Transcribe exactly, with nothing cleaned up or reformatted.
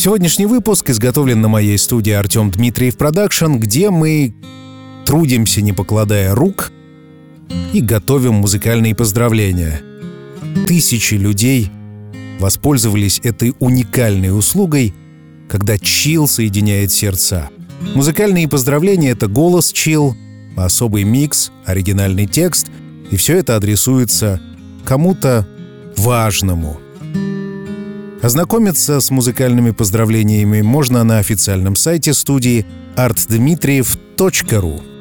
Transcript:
Сегодняшний выпуск изготовлен на моей студии Артем Дмитриев Продакшн, где мы трудимся, не покладая рук, и готовим музыкальные поздравления. Тысячи людей воспользовались этой уникальной услугой, когда чилл соединяет сердца. Музыкальные поздравления — это голос чилл, особый микс, оригинальный текст, и все это адресуется кому-то важному. Ознакомиться с музыкальными поздравлениями можно на официальном сайте студии арт дмитриев точка ру.